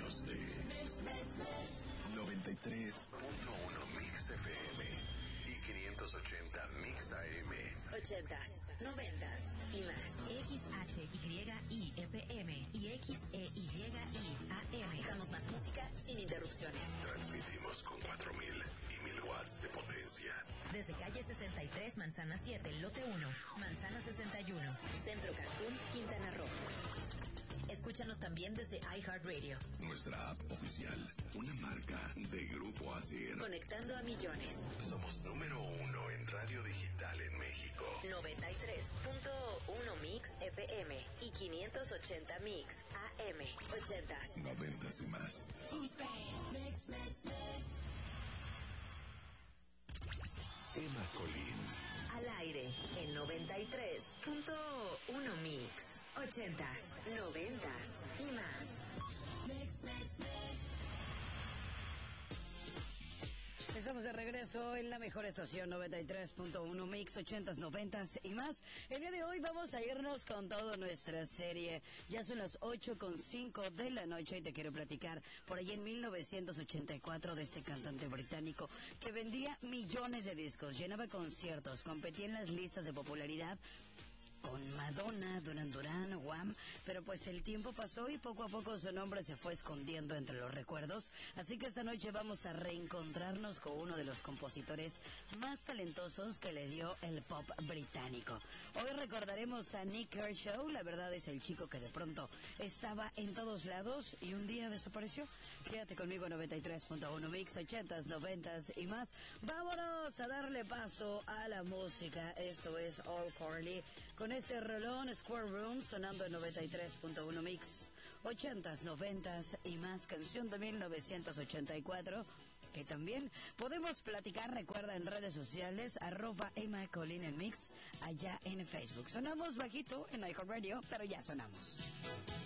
años de 93.1 Mix FM y 580 Mix AM. 80s, 90s y más. XHYI FM y XEYI AM. Damos más música sin interrupciones. Transmitimos con 4.000 y 1.000 watts de potencia. Desde calle 63, Manzana 7, lote 1, Manzana 61. Centro Cancún, Quintana Roo. Escúchanos también desde iHeartRadio. Nuestra app oficial, una marca de Grupo ASIR. Conectando a millones. Somos número 1 en radio digital en México. 93.1 Mix FM y 580 Mix AM. 80s, 90s y más. Emma Colín. al aire en 93.1 Mix. 80s, 90s y más. Estamos de regreso en la mejor estación 93.1 Mix, 80s, 90s y más. El día de hoy vamos a irnos con toda nuestra serie. Ya son las 8:05 de la noche y te quiero platicar por ahí en 1984 de este cantante británico que vendía millones de discos, llenaba conciertos, competía en las listas de popularidad con Madonna, Duran Duran, Wham, pero pues el tiempo pasó y poco a poco su nombre se fue escondiendo entre los recuerdos, así que esta noche vamos a reencontrarnos con uno de los compositores más talentosos que le dio el pop británico. Hoy recordaremos a Nik Kershaw, la verdad es el chico que de pronto estaba en todos lados y un día desapareció. Quédate conmigo 93.1 Mix, 80s, 90s y más. Vámonos a darle paso a la música. Esto es All Corley con este rolón Square Room sonando en 93.1 Mix, 80s, 90s y más, canción de 1984 que también podemos platicar, recuerda, en redes sociales, @Emma Colín en Mix, allá en Facebook. Sonamos bajito en iHeartRadio, pero ya sonamos.